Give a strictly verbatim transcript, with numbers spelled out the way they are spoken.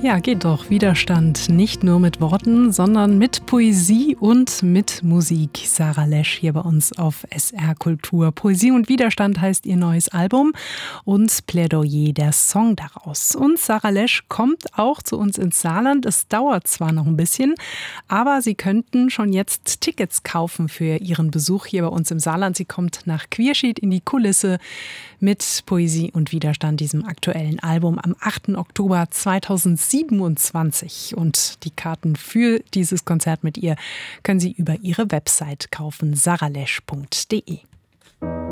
Ja, geht doch. Widerstand nicht nur mit Worten, sondern mit Poesie und mit Musik. Sarah Lesch hier bei uns auf S R Kultur. Poesie und Widerstand heißt ihr neues Album und Plädoyer, der Song daraus. Und Sarah Lesch kommt auch zu uns ins Saarland. Es dauert zwar noch ein bisschen, aber Sie könnten schon jetzt Tickets kaufen für Ihren Besuch hier bei uns im Saarland. Sie kommt nach Quierschied in die Kulisse mit Poesie und Widerstand, diesem aktuellen Album, am achten Oktober zweitausendsiebenundzwanzig. Und die Karten für dieses Konzert mit ihr können Sie über ihre Website kaufen, saralesch punkt de.